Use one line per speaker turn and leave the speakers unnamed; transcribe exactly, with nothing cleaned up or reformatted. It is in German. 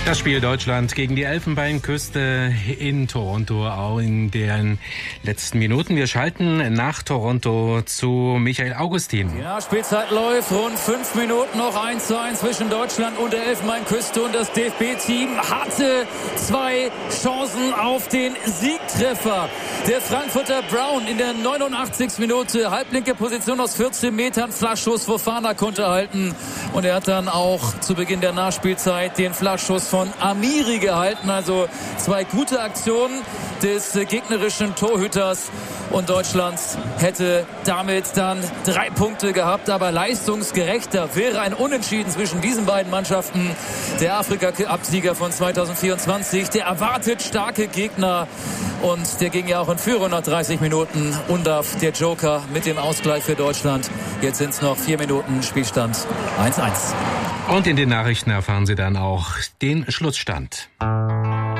Das Spiel Deutschland gegen die Elfenbeinküste in Toronto, auch in den letzten Minuten. Wir schalten nach Toronto zu Michael Augustin.
Ja, Spielzeit läuft, rund fünf Minuten noch, eins zu eins zwischen Deutschland und der Elfenbeinküste. Und das D F B-Team hatte zwei Chancen auf den Siegtreffer. Der Frankfurter Brown in der neunundachtzigsten Minute, halblinke Position aus vierzehn Metern, Flankschuss, Fofana konnte halten. Und er hat dann auch zu Beginn der Nachspielzeit den Flankschuss von Amiri gehalten. Also zwei gute Aktionen des gegnerischen Torhüters. Und Deutschland hätte damit dann drei Punkte gehabt. Aber leistungsgerechter wäre ein Unentschieden zwischen diesen beiden Mannschaften. Der Afrika-Cup-Sieger von zweitausendvierundzwanzig, der erwartet starke Gegner. Und der ging ja auch in Führung nach dreißig Minuten. Undav, der Joker, mit dem Ausgleich für Deutschland. Jetzt sind es noch vier Minuten, Spielstand eins zu eins.
Und in den Nachrichten erfahren Sie dann auch den Schlussstand.